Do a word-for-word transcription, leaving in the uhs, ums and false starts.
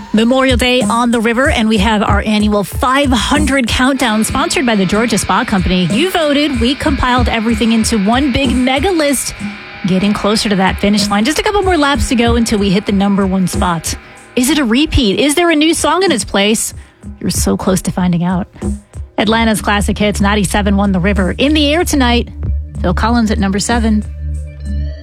Memorial Day on the river, and we have our annual five hundred countdown sponsored by the Georgia Spa Company. You voted. We compiled everything into one big mega list, getting closer to that finish line. Just a couple more laps to go until we hit the number one spot. Is it a repeat? Is there a new song in its place? You're so close to finding out. Atlanta's classic hits, ninety-seven won the river. In the air tonight, Phil Collins at number seven.